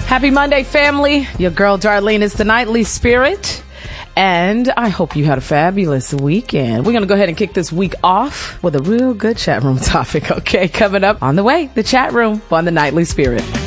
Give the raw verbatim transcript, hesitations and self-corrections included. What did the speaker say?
Happy Monday, family. Your girl Darlene is the Nightly Spirit. And I hope you had a fabulous weekend. We're going to go ahead and kick this week off with a real good chat room topic, okay? Coming up on the way, the chat room on the Nightly Spirit.